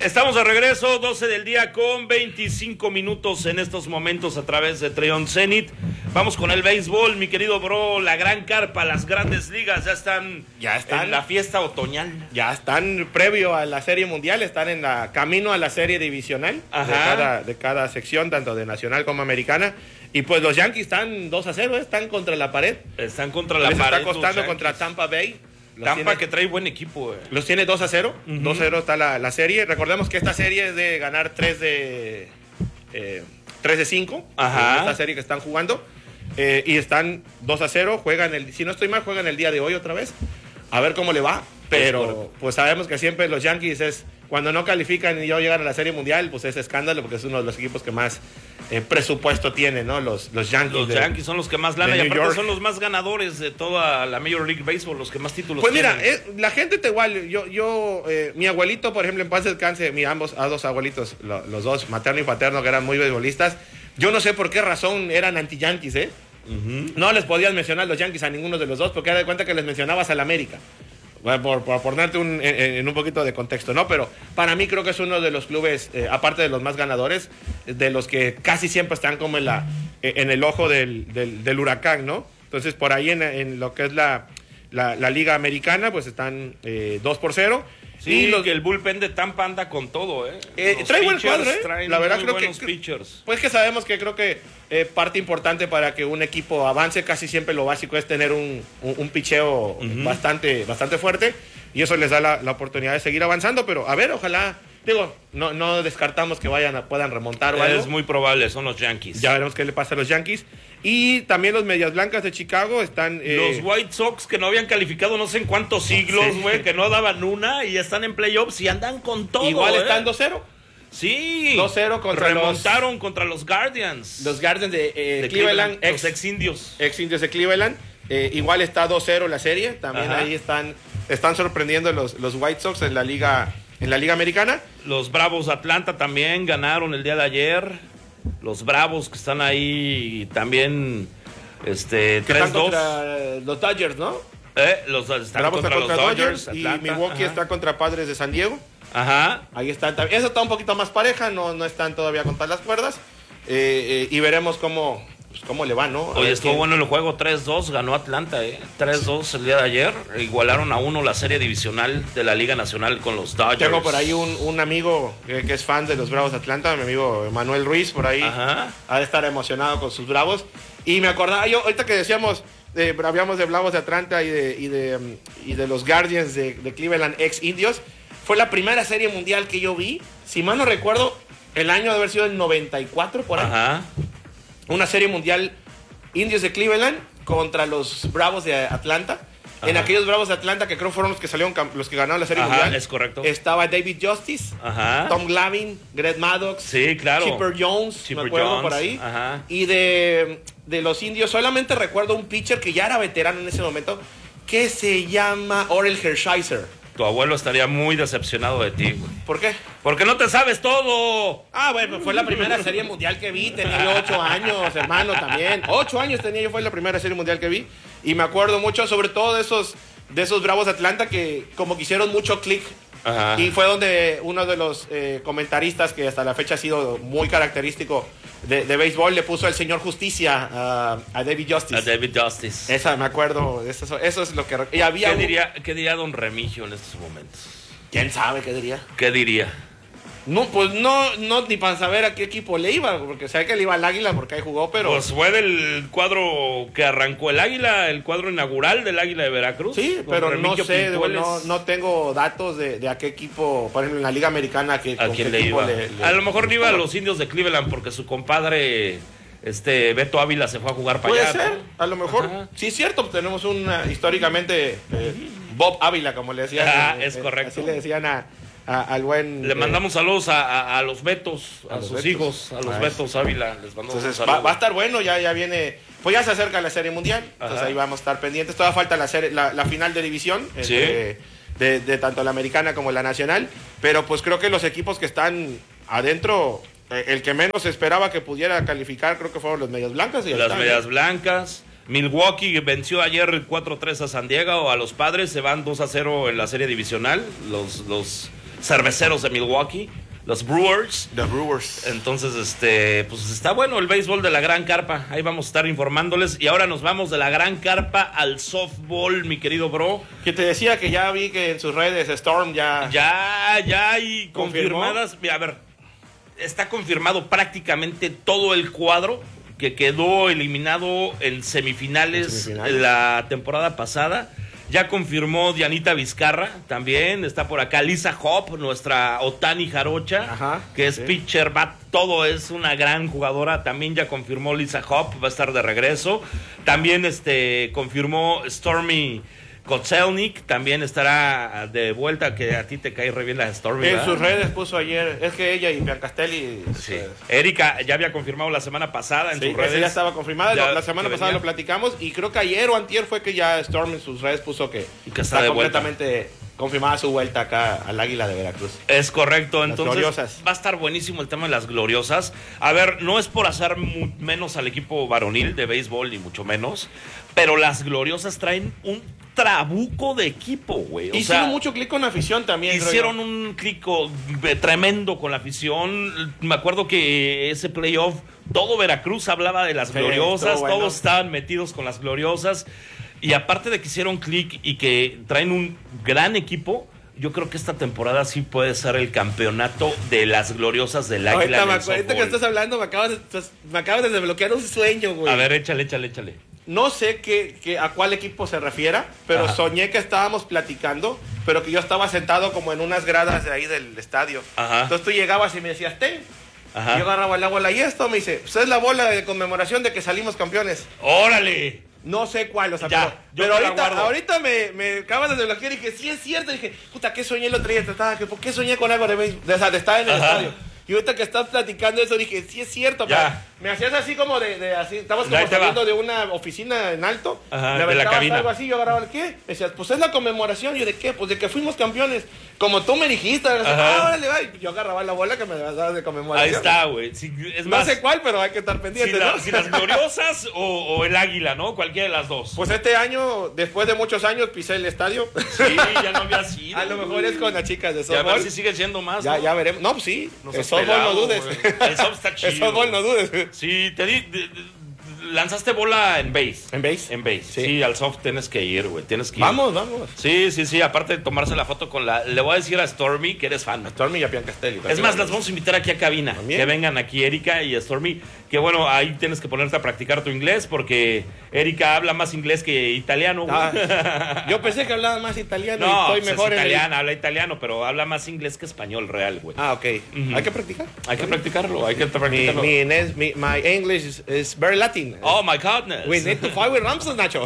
Estamos de regreso, 12 del día con 25 minutos en estos momentos a través de Treon Zenit. Vamos con el béisbol, mi querido bro, la gran carpa, las grandes ligas ya están en la fiesta otoñal. Ya están previo a la Serie Mundial, están en camino a la Serie Divisional de cada sección, tanto de nacional como americana. Y pues los Yankees están 2-0, están contra la pared. Están contra la pared. Les está costando contra Tampa Bay. Tampa que trae buen equipo. Los tiene 2-0. 2-0 está la serie. Recordemos que esta serie es de ganar 3 de 5. Esta serie que están jugando. Y están 2-0. Juegan si no estoy mal, juegan el día de hoy otra vez. A ver cómo le va. Pero pues sabemos que siempre los Yankees cuando no califican y no llegan a la Serie Mundial, pues es escándalo porque es uno de los equipos que más presupuesto tiene, ¿no? Los Yankees. Los Yankees son los que más lana y aparte son los más ganadores de toda la Major League Baseball, los que más títulos tienen. Pues mira, la gente te igual. Mi abuelito, por ejemplo, en paz descanse, a dos abuelitos, los dos, materno y paterno, que eran muy beisbolistas. Yo no sé por qué razón eran anti-Yankees, ¿eh? No les podías mencionar los Yankees a ninguno de los dos porque era de cuenta que les mencionabas al América. Bueno, por ponerte en un poquito de contexto, ¿no? Pero para mí creo que es uno de los clubes, aparte de los más ganadores, de los que casi siempre están como en el ojo del huracán, ¿no? Entonces, por ahí en lo que es la Liga Americana, pues están 2-0. Sí, que el bullpen de Tampa anda con todo, trae buen cuadro, La verdad creo que pitchers. Pues que sabemos que creo que parte importante para que un equipo avance, casi siempre lo básico es tener un picheo bastante fuerte, y eso les da la oportunidad de seguir avanzando, pero a ver, ojalá, no descartamos que puedan remontar o algo. Es muy probable, son los Yankees. Ya veremos qué le pasa a los Yankees. Y también los Medias Blancas de Chicago están... Los White Sox, que no habían calificado no sé en cuántos siglos, güey, que no daban una, y están en playoffs y andan con todo. Igual están 2-0. Sí. 2-0 contra remontaron contra los Guardians. Los Guardians de Cleveland. Los ex-indios. Ex-indios de Cleveland. Igual está 2-0 la serie. También ahí están sorprendiendo los White Sox en la Liga Americana. Los Bravos de Atlanta también ganaron el día de ayer. Los Bravos que están ahí también 3-2 contra los Dodgers, ¿no? Están Bravos contra los Dodgers y Milwaukee está contra Padres de San Diego. Ajá. Ahí están. Eso está un poquito más pareja, no están todavía contra las cuerdas. Y veremos cómo le va, ¿no? Oye, estuvo bueno el juego, 3-2, ganó Atlanta, 3-2 el día de ayer, igualaron a 1 la serie divisional de la Liga Nacional con los Dodgers. Tengo por ahí un amigo que es fan de los Bravos de Atlanta, mi amigo Manuel Ruiz, por ahí. Ha de estar emocionado con sus Bravos. Y me acordaba, ahorita que decíamos, habíamos de Bravos de Atlanta y de los Guardians de Cleveland, ex-indios, fue la primera serie mundial que yo vi, si mal no recuerdo, el año de haber sido el 94, por ahí. Una serie mundial, indios de Cleveland contra los Bravos de Atlanta. En aquellos Bravos de Atlanta, que creo fueron los que ganaron la serie mundial. Es correcto. Estaba David Justice, Tom Glavine, Greg Maddux, sí, claro. Chipper Jones, me acuerdo por ahí. Y de los indios solamente recuerdo un pitcher que ya era veterano en ese momento, que se llama Orel Hershiser. Tu abuelo estaría muy decepcionado de ti, güey. ¿Por qué? Porque no te sabes todo. Bueno, fue la primera serie mundial que vi. Tenía yo 8 años, hermano, también. 8 años tenía yo, fue la primera serie mundial que vi. Y me acuerdo mucho, sobre todo de esos Bravos de Atlanta que como que hicieron mucho click. Y fue donde uno de los comentaristas que hasta la fecha ha sido muy característico de béisbol le puso el señor Justicia a David Justice. A David Justice. Esa, me acuerdo. Eso es lo que... Y había ¿Qué diría don Remigio en estos momentos? ¿Quién sabe qué diría? ¿Qué diría? No, pues no ni para saber a qué equipo le iba, porque sé que le iba al Águila porque ahí jugó, pero... Pues fue del cuadro que arrancó el Águila, el cuadro inaugural del Águila de Veracruz. Sí, pero no sé, no tengo datos de a qué equipo, por ejemplo, en la Liga Americana, ¿a quién le iba? A lo mejor le iba a los indios de Cleveland porque su compadre... Beto Ávila se fue a jugar para allá. Puede ser, a lo mejor. Sí, es cierto, tenemos históricamente Bob Ávila, como le decían. Es correcto. Así le decían al buen... Le mandamos saludos a los Betos, a sus Betos. Hijos, a los Betos Ávila. Les mandamos entonces va a estar bueno, ya viene... Pues ya se acerca la Serie Mundial, entonces ahí vamos a estar pendientes. Todavía falta la final de división, de tanto la americana como la nacional, pero pues creo que los equipos que están adentro... El que menos esperaba que pudiera calificar creo que fueron los Medias Blancas. Las Medias Blancas. Milwaukee venció ayer 4-3 a San Diego, a los Padres, se van 2-0 en la serie divisional. Los cerveceros de Milwaukee, los Brewers. The Brewers. Entonces, pues está bueno el béisbol de la Gran Carpa. Ahí vamos a estar informándoles. Y ahora nos vamos de la Gran Carpa al softball, mi querido bro. Que te decía que ya vi que en sus redes Storm ya hay confirmadas. Mira, a ver, está confirmado prácticamente todo el cuadro que quedó eliminado en semifinales de la temporada pasada. Ya confirmó Dianita Vizcarra, también está por acá Lisa Hopp, nuestra Otani Jarocha, que es pitcher, bat, todo, es una gran jugadora. También ya confirmó Lisa Hopp, va a estar de regreso. También confirmó Stormy Kotzelnik, también estará de vuelta, que a ti te cae re bien la Stormy. En sus redes puso ayer, es que ella y Biancastelli. Sí. Erika ya había confirmado la semana pasada en sus redes. Ya estaba confirmada, la semana pasada lo platicamos y creo que ayer o antier fue que ya Storm en sus redes puso que está completamente confirmada su vuelta acá al Águila de Veracruz. Es correcto, entonces gloriosas. Va a estar buenísimo el tema de las gloriosas. A ver, no es por hacer menos al equipo varonil de béisbol, ni mucho menos, pero las gloriosas traen un trabuco de equipo, güey. Hicieron mucho clic con la afición también. Hicieron un clic tremendo con la afición. Me acuerdo que ese playoff, todo Veracruz hablaba de las gloriosas, todos estaban metidos con las gloriosas. Y aparte de que hicieron clic y que traen un gran equipo, yo creo que esta temporada sí puede ser el campeonato de las gloriosas del Águila. Ahorita que estás hablando, me acabas de desbloquear un sueño, güey. A ver, échale. No sé a cuál equipo se refiera, pero soñé que estábamos platicando, pero que yo estaba sentado como en unas gradas de ahí del estadio. Entonces tú llegabas y me decías, ten. Y yo agarraba la bola y esto me dice, pues es la bola de conmemoración de que salimos campeones. ¡Órale! No sé cuál, o sea, pero ahorita me acabas de desbloquear y dije, sí es cierto. Y dije, puta, ¿qué soñé el otro día? ¿Por qué soñé con algo de estar en el estadio? Y ahorita que estás platicando eso, dije, sí es cierto. Me hacías así como así, estabas como saliendo de una oficina en alto. Me aventabas algo así, yo agarraba, ¿qué? Me decías, pues es la conmemoración. Yo, ¿de qué? Pues de que fuimos campeones. Como tú me dijiste. Órale, va. Yo agarraba la bola que me dabas de conmemoración. Ahí está, güey. Sí, no sé cuál, pero hay que estar pendiente, ¿no? Si las gloriosas o el águila, ¿no? Cualquiera de las dos. Pues este año, después de muchos años, pisé el estadio. Sí, ya no había sido. A lo mejor es con las chicas de softball. Ya a ver si sigue siendo más. Ya veremos. No, pues sí. El softball no dudes. El softball está chido. El softball no dudes. Sí, lanzaste bola en base. ¿En base? En base. Sí, al soft tienes que ir, güey. Tienes que ir. Vamos. Sí. Aparte de tomarse la foto con le voy a decir a Stormy que eres fan. A Stormy y a Biancastelli. Es más, las vamos a invitar aquí a cabina. ¿También? Que vengan aquí Erika y Stormy. Que bueno, ahí tienes que ponerte a practicar tu inglés porque Erika habla más inglés que italiano, güey. Yo pensé que hablaba más italiano y estoy mejor es italiana, habla italiano, pero habla más inglés que español real, güey. Ok. ¿Hay que practicar? Hay que practicarlo. My English is very Latin. Oh my goodness. We need to fight with Ramses, Nacho.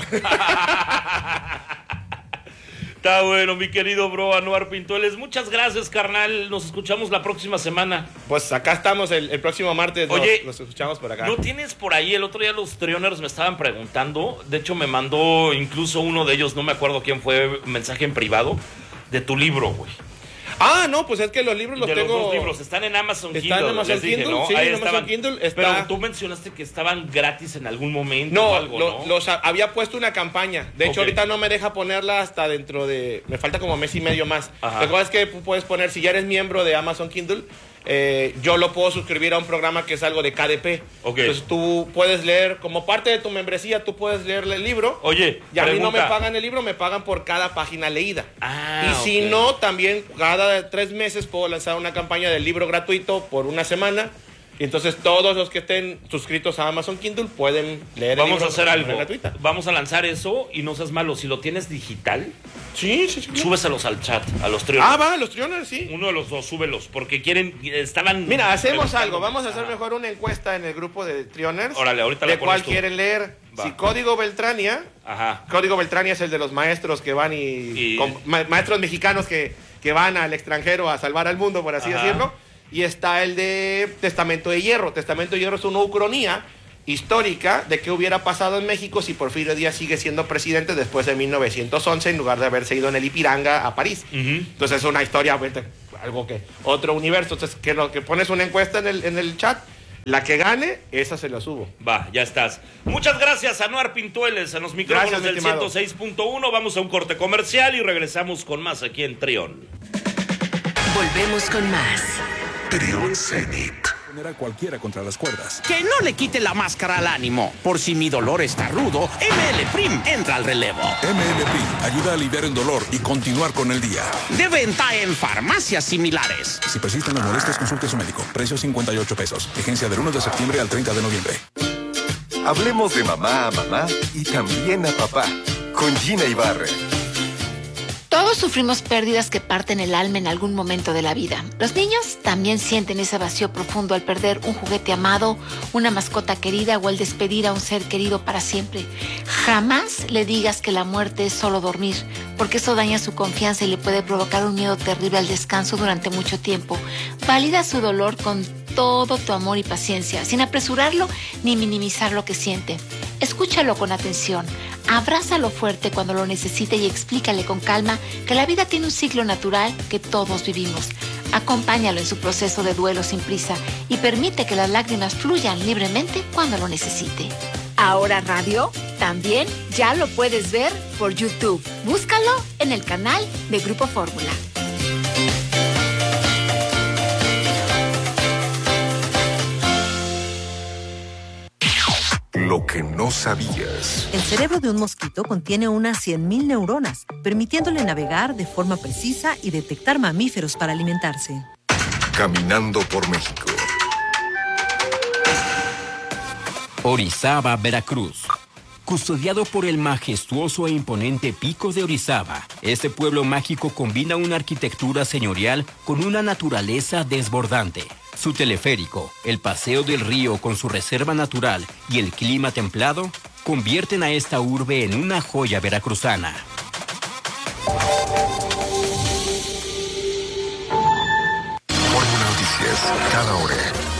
Está bueno, mi querido bro Anuar Pintueles. Muchas gracias, carnal. Nos escuchamos la próxima semana. Pues acá estamos el próximo martes. Oye, nos escuchamos por acá. ¿No tienes por ahí? El otro día los Trioners me estaban preguntando. De hecho, me mandó incluso uno de ellos, no me acuerdo quién fue, mensaje en privado, de tu libro, güey. No, pues es que los libros los tengo. Los dos libros están en Amazon Kindle. Están en Amazon Kindle, dije, ¿no? Sí, ahí en Amazon Kindle está. Pero tú mencionaste que estaban gratis en algún momento. No, o algo, ¿no? los había puesto una campaña. De hecho, ahorita no me deja ponerla hasta dentro de. Me falta como mes y medio más. Lo que pasa es que puedes poner, si ya eres miembro de Amazon Kindle, yo lo puedo suscribir a un programa que es algo de KDP. Entonces tú puedes leer, como parte de tu membresía, tú puedes leer el libro. Oye, y a mí no me pagan el libro, me pagan por cada página leída. Y si ok. no, también cada 3 meses puedo lanzar una campaña del libro gratuito por una semana. Y entonces todos los que estén suscritos a Amazon Kindle pueden leer Vamos el libro a hacer algo. gratuita. Vamos a lanzar eso y no seas malo. Si lo tienes digital, sí. súbeselos al chat, a los Trioners. Va, los Trioners, sí. Uno de los dos, súbelos, porque estaban... Mira, hacemos algo. Vamos a hacer mejor una encuesta en el grupo de Trioners. Órale, ahorita de cuál quieren leer. Va. Si Código Beltrania. Código Beltrania es el de los maestros que van maestros mexicanos que van al extranjero a salvar al mundo, por así decirlo. Y está el de Testamento de Hierro. Testamento de Hierro es una ucronía histórica de qué hubiera pasado en México si Porfirio Díaz sigue siendo presidente después de 1911 en lugar de haberse ido en el Ipiranga a París. Entonces es una historia, algo que otro universo. Entonces que pones una encuesta en el chat, la que gane, esa se la subo. Va, ya estás. Muchas gracias, Anuar Pintueles, en los micrófonos del 106.1. Vamos a un corte comercial y regresamos con más aquí en Trión. Volvemos con más. Trión Zenit. Poner a cualquiera contra las cuerdas. Que no le quite la máscara al ánimo. Por si mi dolor está rudo, ML Prim entra al relevo. ML Prim ayuda a aliviar el dolor y continuar con el día. De venta en farmacias similares. Si persisten las molestias, consulte a su médico. Precio 58 pesos. Vigencia del 1 de septiembre al 30 de noviembre. Hablemos de mamá a mamá y también a papá. Con Gina Ibarra. Todos sufrimos pérdidas que parten el alma en algún momento de la vida. Los niños también sienten ese vacío profundo al perder un juguete amado, una mascota querida o al despedir a un ser querido para siempre. Jamás le digas que la muerte es solo dormir, porque eso daña su confianza y le puede provocar un miedo terrible al descanso durante mucho tiempo. Valida su dolor con todo tu amor y paciencia, sin apresurarlo ni minimizar lo que siente. Escúchalo con atención, abrázalo fuerte cuando lo necesite y explícale con calma que la vida tiene un ciclo natural que todos vivimos. Acompáñalo en su proceso de duelo sin prisa y permite que las lágrimas fluyan libremente cuando lo necesite. Ahora Radio también ya lo puedes ver por YouTube. Búscalo en el canal de Grupo Fórmula. Lo que no sabías. El cerebro de un mosquito contiene unas 100.000 neuronas, permitiéndole navegar de forma precisa y detectar mamíferos para alimentarse. Caminando por México. Orizaba, Veracruz. Custodiado por el majestuoso e imponente Pico de Orizaba, este pueblo mágico combina una arquitectura señorial con una naturaleza desbordante. Su teleférico, el paseo del río con su reserva natural y el clima templado convierten a esta urbe en una joya veracruzana. Fórmula Noticias, cada hora.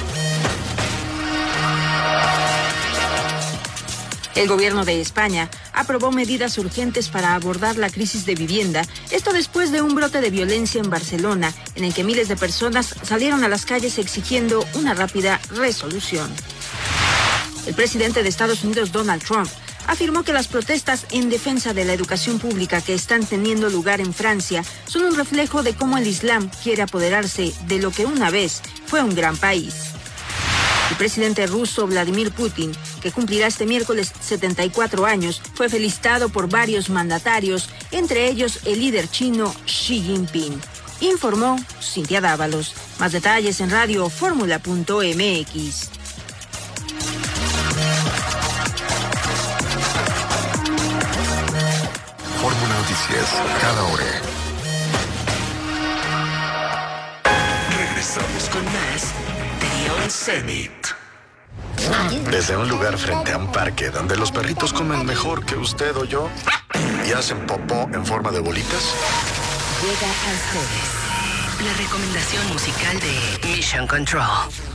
El gobierno de España aprobó medidas urgentes para abordar la crisis de vivienda, esto después de un brote de violencia en Barcelona, en el que miles de personas salieron a las calles exigiendo una rápida resolución. El presidente de Estados Unidos, Donald Trump, afirmó que las protestas en defensa de la educación pública que están teniendo lugar en Francia son un reflejo de cómo el Islam quiere apoderarse de lo que una vez fue un gran país. El presidente ruso Vladimir Putin, que cumplirá este miércoles 74 años, fue felicitado por varios mandatarios, entre ellos el líder chino Xi Jinping. Informó Cintia Dávalos. Más detalles en radioformula.mx. Fórmula Noticias, cada hora. Regresamos con más Trión Zenit. Desde un lugar frente a un parque donde los perritos comen mejor que usted o yo y hacen popó en forma de bolitas, Llega a ustedes la recomendación musical de Mission Control.